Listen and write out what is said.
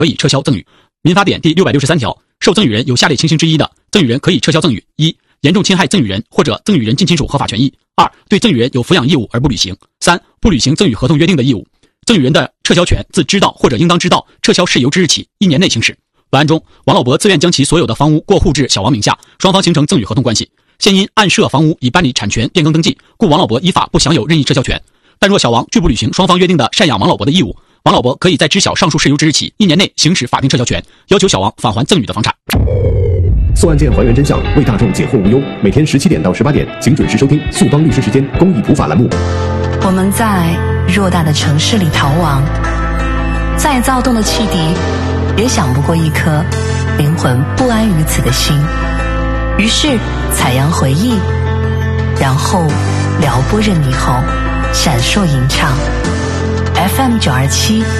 可以撤销赠与。民法典第663条，受赠与人有下列情形之一的，赠与人可以撤销赠与：一、严重侵害赠与人或者赠与人近亲属合法权益；二、对赠与人有抚养义务而不履行；三、不履行赠与合同约定的义务。赠与人的撤销权自知道或者应当知道撤销事由之日起1年内行使。本案中，王老伯自愿将其所有的房屋过户至小王名下，双方形成赠与合同关系。现因按涉房屋已办理产权变更登记，故王老伯依法不享有任意撤销权。但若小王拒不履行双方约定的赡养王老伯的义务，王老伯可以在知晓上述事由之日起1年内行使法定撤销权，要求小王返还赠与的房产。 诉案件还原真相，为大众解惑无忧。每天17点到18点，请准时收听速帮律师时间公益普法栏目。 我们在偌大的城市里逃亡，再躁动的汽笛也想不过一颗灵魂不安于此的心。于是采样回忆，然后撩拨着霓虹，闪烁吟唱。FM 927